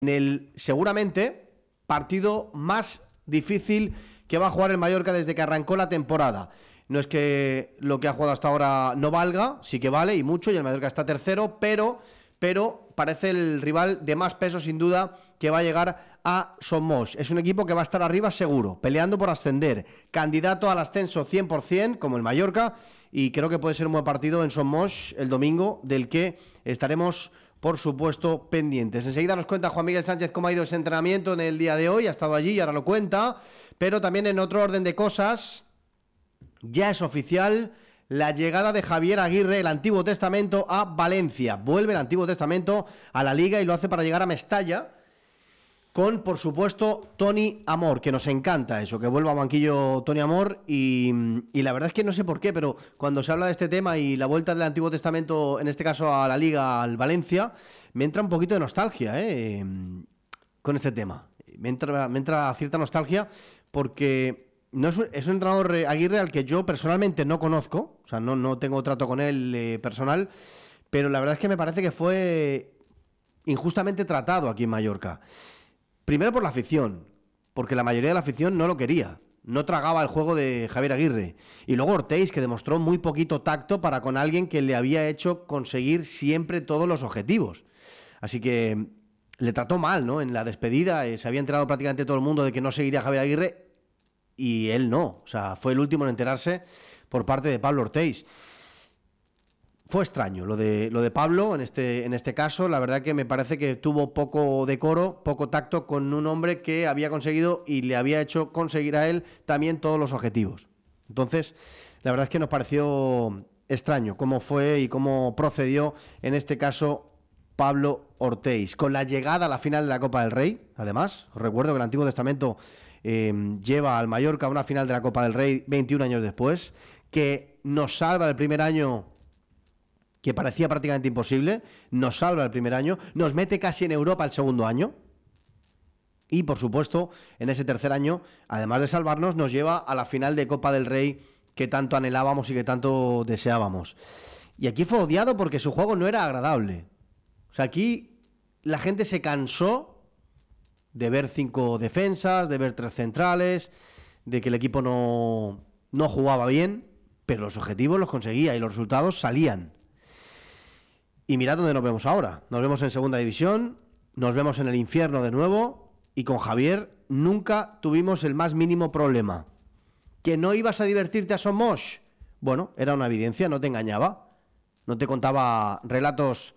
en el seguramente partido más difícil que va a jugar el Mallorca desde que arrancó la temporada. No es que lo que ha jugado hasta ahora no valga, sí que vale y mucho, y el Mallorca está tercero, pero parece el rival de más peso sin duda que va a llegar a Somos. Es un equipo que va a estar arriba seguro, peleando por ascender, candidato al ascenso 100% como el Mallorca, y creo que puede ser un buen partido en Somos el domingo, del que estaremos por supuesto pendientes. Enseguida nos cuenta Juan Miguel Sánchez cómo ha ido ese entrenamiento en el día de hoy, ha estado allí y ahora lo cuenta, pero también en otro orden de cosas, ya es oficial la llegada de Javier Aguirre, el Antiguo Testamento, a Valencia. Vuelve el Antiguo Testamento a la Liga y lo hace para llegar a Mestalla, con, por supuesto, Toni Amor, que nos encanta eso, que vuelva a banquillo Toni Amor, y la verdad es que no sé por qué, pero cuando se habla de este tema y la vuelta del Antiguo Testamento, en este caso a la Liga, al Valencia, me entra un poquito de nostalgia con este tema. Me entra cierta nostalgia porque no es un entrenador Aguirre al que yo personalmente no conozco, o sea, no tengo trato con él personal, pero la verdad es que me parece que fue injustamente tratado aquí en Mallorca. Primero por la afición, porque la mayoría de la afición no lo quería, no tragaba el juego de Javier Aguirre. Y luego Ortéis, que demostró muy poquito tacto para con alguien que le había hecho conseguir siempre todos los objetivos. Así que le trató mal, ¿no? En la despedida se había enterado prácticamente todo el mundo de que no seguiría Javier Aguirre y él no. O sea, fue el último en enterarse por parte de Pablo Ortéis. Fue extraño lo de Pablo en este caso. La verdad que me parece que tuvo poco decoro, poco tacto con un hombre que había conseguido y le había hecho conseguir a él también todos los objetivos. Entonces, la verdad es que nos pareció extraño cómo fue y cómo procedió en este caso Pablo Ortéis. Con la llegada a la final de la Copa del Rey, además, os recuerdo que el Antiguo Testamento lleva al Mallorca a una final de la Copa del Rey 21 años después, que nos salva el primer año, que parecía prácticamente imposible, nos salva el primer año, nos mete casi en Europa el segundo año, y por supuesto, en ese tercer año, además de salvarnos, nos lleva a la final de Copa del Rey que tanto anhelábamos y que tanto deseábamos. Y aquí fue odiado porque su juego no era agradable. O sea, aquí la gente se cansó de ver 5 defensas, de ver 3 centrales, de que el equipo no jugaba bien, pero los objetivos los conseguía y los resultados salían. Y mirad dónde nos vemos ahora. Nos vemos en segunda división, nos vemos en el infierno de nuevo, y con Javier nunca tuvimos el más mínimo problema. ¿Que no ibas a divertirte a Somos? Bueno, era una evidencia, no te engañaba. No te contaba relatos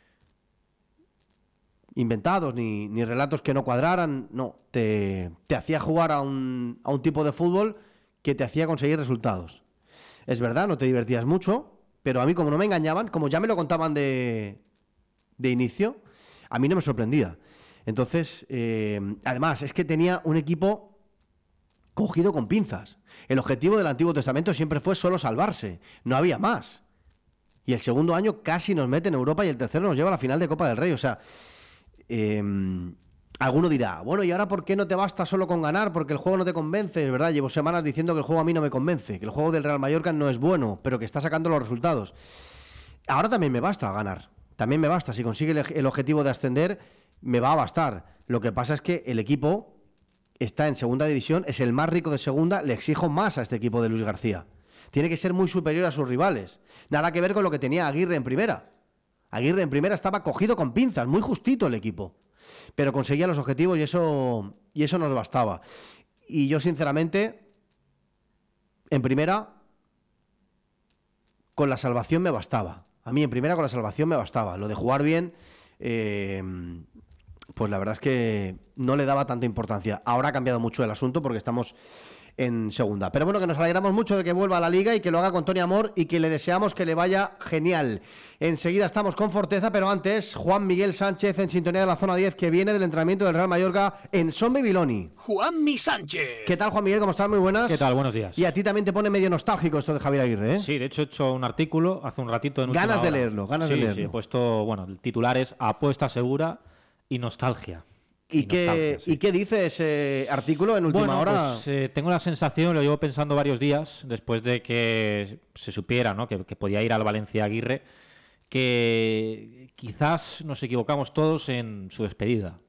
inventados ni relatos que no cuadraran. No, te hacía jugar a un tipo de fútbol que te hacía conseguir resultados. Es verdad, no te divertías mucho, pero a mí, como no me engañaban, como ya me lo contaban de inicio, a mí no me sorprendía. Entonces, además, es que tenía un equipo cogido con pinzas. El objetivo del Antiguo Testamento siempre fue solo salvarse, no había más. Y el segundo año casi nos mete en Europa y el tercero nos lleva a la final de Copa del Rey. O sea, alguno dirá, bueno, ¿y ahora por qué no te basta solo con ganar? Porque el juego no te convence, es verdad, llevo semanas diciendo que el juego a mí no me convence, que el juego del Real Mallorca no es bueno, pero que está sacando los resultados. Ahora también me basta ganar, también me basta, si consigue el objetivo de ascender, me va a bastar. Lo que pasa es que el equipo está en segunda división, es el más rico de segunda, le exijo más a este equipo de Luis García. Tiene que ser muy superior a sus rivales. Nada que ver con lo que tenía Aguirre en primera. Aguirre en primera estaba cogido con pinzas, muy justito el equipo, pero conseguía los objetivos y eso nos bastaba. Y yo, sinceramente, en primera, con la salvación me bastaba. A mí en primera con la salvación me bastaba. Lo de jugar bien, pues la verdad es que no le daba tanta importancia. Ahora ha cambiado mucho el asunto porque estamos en segunda. Pero bueno, que nos alegramos mucho de que vuelva a la Liga y que lo haga con Toni Amor y que le deseamos que le vaya genial. Enseguida estamos con Forteza, pero antes, Juan Miguel Sánchez en sintonía de la zona 10, que viene del entrenamiento del Real Mallorca en Son Bibiloni. Juanmi Sánchez. ¿Qué tal, Juan Miguel? ¿Cómo estás? Muy buenas. ¿Qué tal? Buenos días. Y a ti también te pone medio nostálgico esto de Javier Aguirre, ¿eh? Sí, de hecho he hecho un artículo hace un ratito en Ganas última de hora. leerlo, ganas de leerlo. Sí, he puesto, bueno, el titular es Apuesta segura y nostalgia. ¿Y qué dice ese artículo en última hora? Pues tengo la sensación, lo llevo pensando varios días, después de que se supiera, ¿no?, que podía ir al Valencia Aguirre, que quizás nos equivocamos todos en su despedida.